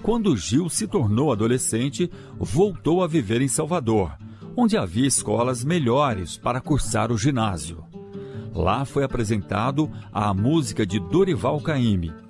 Quando Gil se tornou adolescente, voltou a viver em Salvador, onde havia escolas melhores para cursar o ginásio. Lá foi apresentado à música de Dorival Caymmi